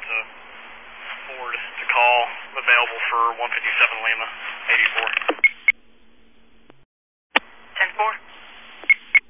to Ford to call, available for 157 Lima, 84.